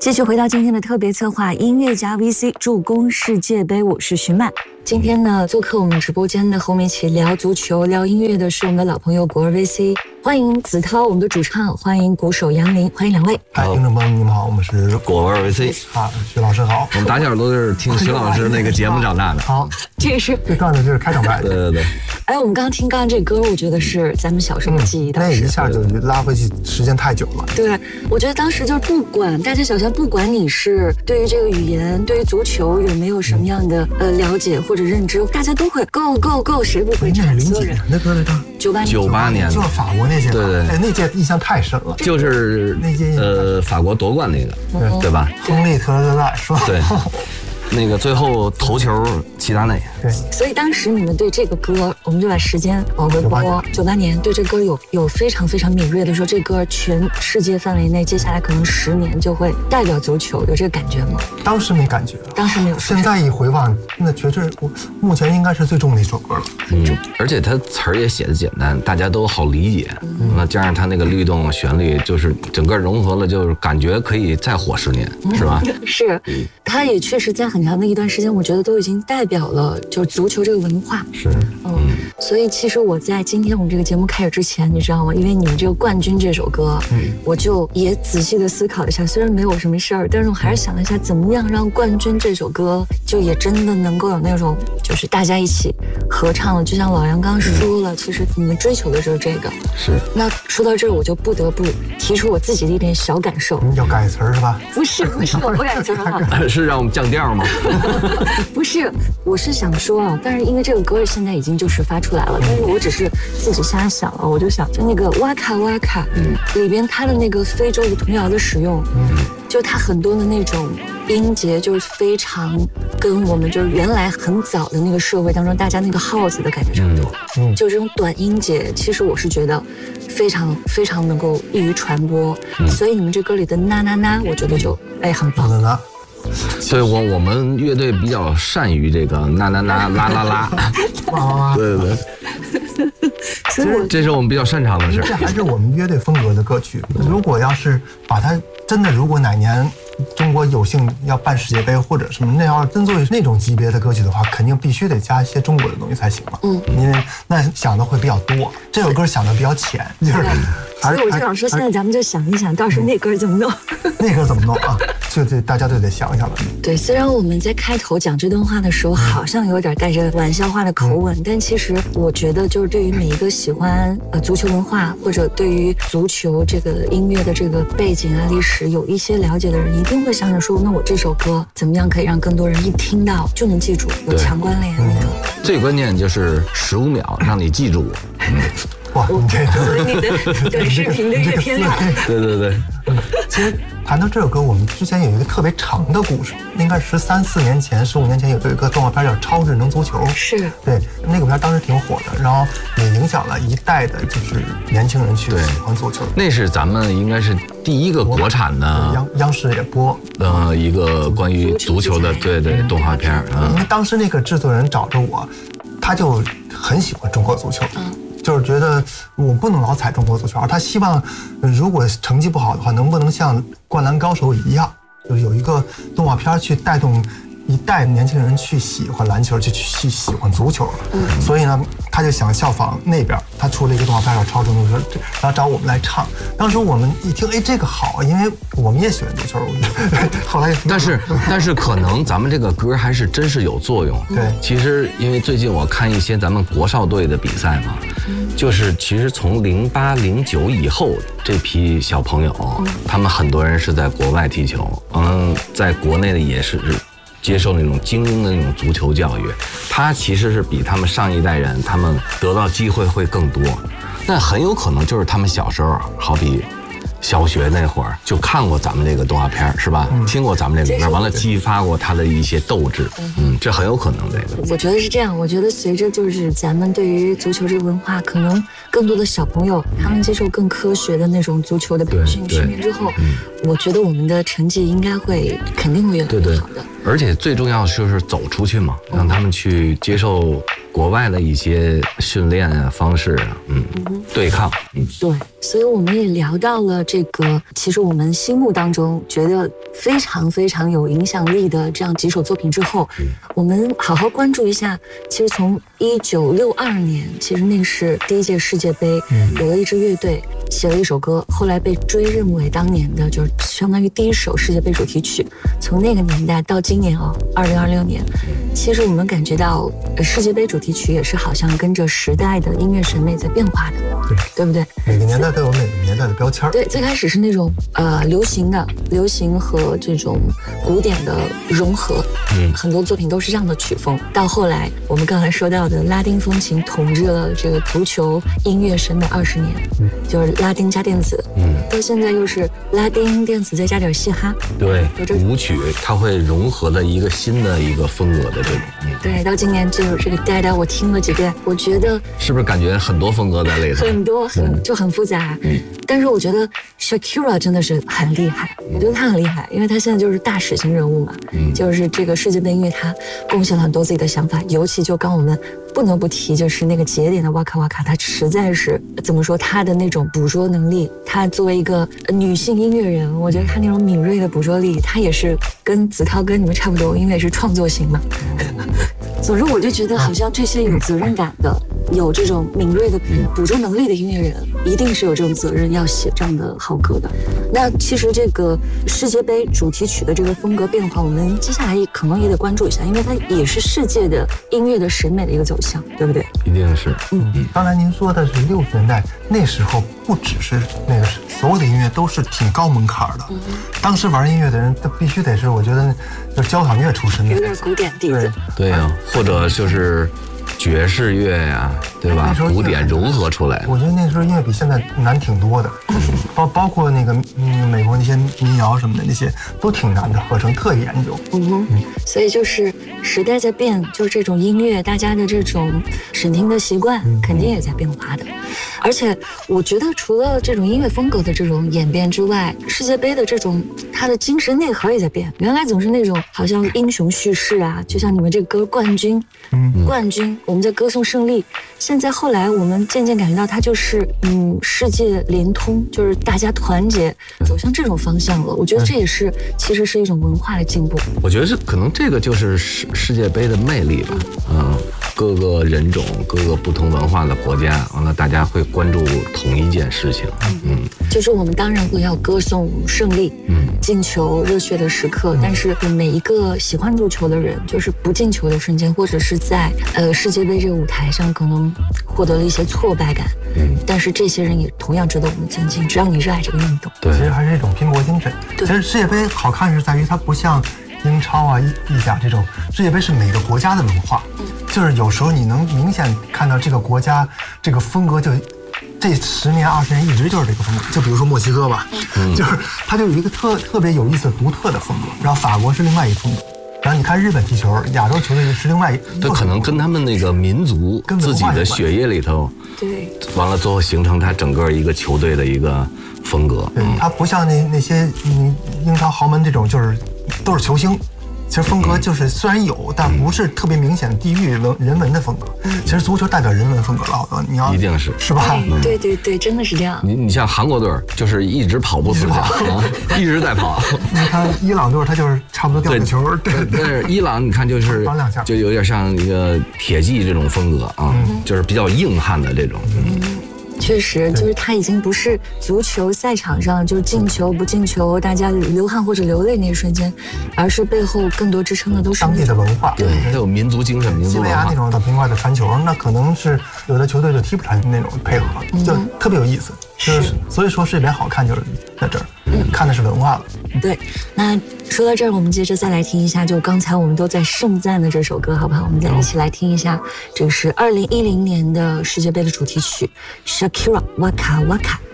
继续回到今天的特别策划音乐加 VC 助攻世界杯，我是徐曼。今天呢，做客我们直播间的和我们一起聊足球、聊音乐的是我们的老朋友国儿 VC， 欢迎子涛，我们的主唱，欢迎鼓手杨林，欢迎两位。 嗨，听众朋友们，你们好，我们是果儿 VC。 徐老师好。 我们打小都是听徐老师那个节目长大的。 好， 这段子就是开场白。 对。 哎，我们刚听这歌，我觉得是咱们小时候的记忆。 那一下就拉回去，时间太久了。 对，我觉得当时就不管大街小巷，不管你是对于这个语言、对于足球有没有什么样的了解或者认知，大家都会 go， 谁不会唱？ 那是09年的歌来着 ，98年， 就是法国那届。 对。 哎，那届印象太深了。 就是那届法国夺冠那个，对吧？ 亨利特勒赖说。 对。那个最后头球齐达内。 对， 所以当时你们对这个歌，我们就把时间往回拨，98年对这歌有非常非常敏锐的说，这歌全世界范围内接下来可能10年就会代表足球，有这个感觉吗？ 当时没感觉， 当时没有。 现在一回望，那觉着我目前应该是最重的一首歌了。 而且它词儿也写的简单，大家都好理解。那加上它那个律动旋律，就是整个融合了，就是感觉可以再火10年，是吧？ 是，它也确实在很长的一段时间，我觉得都已经代表了就是足球这个文化。 是， 所以其实我在今天我们这个节目开始之前，你知道吗？因为你们这个冠军这首歌，我就也仔细的思考了一下，虽然没有什么事儿，但是我还是想了一下，怎么样让冠军这首歌就也真的能够有那种就是大家一起合唱了。就像老杨刚刚说了，其实你们追求的就是这个。 是。 那说到这儿，我就不得不提出我自己的一点小感受。 你要改词儿是吧？ 不是，我不改词儿。 是让我们降调吗？ 不是，我是想说啊，但是因为这个歌现在已经就是发出来了，但是我只是自己瞎想了，我就想就那个哇卡哇卡，里边它的那个非洲的童谣的使用，就它很多的那种音节就是非常跟我们就是原来很早的那个社会当中大家那个号子的感觉差不多，就这种短音节，其实我是觉得非常非常能够易于传播，所以你们这歌里的呐呐呐，我觉得就很棒。 所以我们乐队比较善于这个呐呐呐啦啦啦，对。 所以这是我们比较擅长的事。 这还是我们乐队风格的歌曲。如果要是把它真的，如果哪年中国有幸要办世界杯或者什么，那要真作为那种级别的歌曲的话，肯定必须得加一些中国的东西才行嘛。因为那想的会比较多。这首歌想的比较浅，就是。 所以我就想说，现在咱们就想一想，到时候那歌怎么弄？ 那歌怎么弄啊？就大家都得想想了。 对，虽然我们在开头讲这段话的时候，好像有点带着玩笑话的口吻，但其实我觉得，就是对于每一个喜欢足球文化或者对于足球这个音乐的这个背景啊、历史有一些了解的人，一定会想着说，那我这首歌怎么样可以让更多人一听到就能记住，有强关联那种。 最关键就是15秒让你记住。 哇，你这所以你的短视频的阅片量。 对。 其实谈到这首歌，我们之前有一个特别长的故事，应该是3-4年前、15年前有一个动画片叫《超智能足球》。 是。对， 那个片当时挺火的，然后也影响了一代的就是年轻人去喜欢足球。 那是咱们应该是第一个国产的， 央视也播一个关于足球的对动画片。 因为当时那个制作人找着我，他就很喜欢中国足球。就是觉得我不能老踩中国足球，而他希望，如果成绩不好的话，能不能像《灌篮高手》一样，就是有一个动画片去带动一代年轻人去喜欢篮球，去喜欢足球。所以呢，他就想效仿那边，他出了一个动画片叫《超智能足球》，然后找我们来唱。当时我们一听，这个好，因为我们也喜欢足球。后来， 但是可能咱们这个歌还是真是有作用。 对， 其实因为最近我看一些咱们国少队的比赛嘛，就是其实从08、09以后这批小朋友，他们很多人是在国外踢球，在国内的也是接受那种精英的那种足球教育，他其实是比他们上一代人他们得到机会会更多。那很有可能就是他们小时候，好比小学那会儿就看过咱们这个动画片，是吧？听过咱们这个歌，完了激发过他的一些斗志。这很有可能这个。 我觉得是这样，我觉得随着就是咱们对于足球这个文化，可能更多的小朋友他们接受更科学的那种足球的培训训练之后，我觉得我们的成绩应该肯定会越来越好的。 而且最重要的就是走出去嘛，让他们去接受国外的一些训练啊方式啊，对抗， 对，所以我们也聊到了这个，其实我们心目当中觉得非常非常有影响力的这样几首作品之后，我们好好关注一下。其实从1962年，其实那是第一届世界杯，有了一支乐队写了一首歌，后来被追认为当年的就是相当于第一首世界杯主题曲。从那个年代到今年2026年，其实我们感觉到世界杯主题曲也是好像跟着时代的音乐审美在变化的，对不对？ 每个年代都有每个年代的标签。 对，最开始是那种流行和这种古典的融合，很多作品都是这样的曲风。到后来我们刚才说到的拉丁风情统治了这个足球音乐审美20年，就是拉丁加电子，到现在又是拉丁电子再加点嘻哈， 对，舞曲它会融合的一个新的一个风格的这种， 对，到今年就这个呆呆我听了几遍，我觉得是不是感觉很多风格在里头？ 很多就很复杂，但是我觉得 Shakira 真的是很厉害，我觉得她很厉害，因为她现在就是大使型人物嘛，就是这个世界杯音乐她贡献了很多自己的想法，尤其就刚我们不能不提就是那个节点的哇卡哇卡，她实在是怎么说，她的那种捕捉能力，她作为一个女性音乐人，我觉得她那种敏锐的捕捉力，她也是跟子韬跟你们差不多，因为是创作型嘛。总之我就觉得好像这些有责任感的，有这种敏锐的捕捉能力的音乐人，一定是有这种责任要写这样的好歌的。那其实这个世界杯主题曲的这个风格变化，我们接下来可能也得关注一下，因为它也是世界的音乐的审美的一个走向，对不对？ 一定是。 刚才您说的是60年代，那时候不只是那个所有的音乐都是挺高门槛的，当时玩音乐的人都必须得是，我觉得就交响乐出身的， 有点古典底子。 对呀，或者就是爵士乐呀，对吧？古典融合出来。 我觉得那时候音乐比现在难挺多的，包括那个美国那些民谣什么的，那些都挺难的，合成特研究。 所以就是时代在变，就是这种音乐，大家的这种审听的习惯肯定也在变化的。而且我觉得除了这种音乐风格的这种演变之外，世界杯的这种它的精神内核也在变。原来总是那种好像英雄叙事啊，就像你们这个歌冠军，我们在歌颂胜利。现在后来我们渐渐感觉到它就是世界联通，就是大家团结走向这种方向了。我觉得这也是其实是一种文化的进步。 我觉得是可能这个就是世界杯的魅力吧。各个人种、各个不同文化的国家，完了大家会关注同一件事情。 就是我们当然会要歌颂胜利，进球热血的时刻，但是每一个喜欢足球的人，就是不进球的瞬间，或者是在世界杯这个舞台上可能获得了一些挫败感，但是这些人也同样值得我们尊敬，只要你热爱这个运动。 对，其实还是一种拼搏精神。其实世界杯好看是在于它不像英超啊、意甲这种，世界杯是每个国家的文化，就是有时候你能明显看到这个国家这个风格就。这10年20年一直就是这个风格，就比如说墨西哥吧，就是它就有一个特别有意思、独特的风格。然后法国是另外一风格，然后你看日本踢球，亚洲球队是另外一， 这可能跟他们那个民族自己的血液里头， 对， 完了最后形成它整个一个球队的一个风格。 它不像那些英超豪门这种，就是都是球星。其实风格就是虽然有，但不是特别明显的地域人文的风格。其实足球代表人文风格了，好多你要一定是吧？ 对，真的是这样。 你像韩国队就是一直跑不死球，一直在跑。 你看伊朗队，他就是差不多掉个球。对， 但是伊朗你看就有点像一个铁骑这种风格啊，就是比较硬汉的这种。 确实，就是他已经不是足球赛场上就是进球不进球，大家流汗或者流泪那一瞬间，而是背后更多支撑的都是当地的文化。 对，它有民族精神、民族文化。 西班牙那种很快的传球，那可能是有的球队就踢不出来那种配合，就特别有意思。就是所以说世界杯好看就是在这儿，看的是文化了。 对，那说到这儿，我们接着再来听一下，就刚才我们都在盛赞的这首歌，好不好？我们再一起来听一下，这个是2010年的世界杯的主题曲 Shakira Waka Waka。